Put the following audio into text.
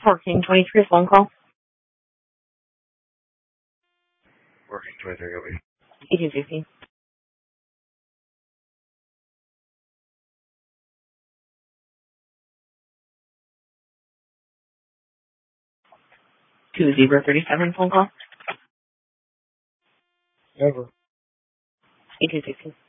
Working 23 phone call. Working 23, over. 1850. To Zebra 37 phone call. Never. 1860.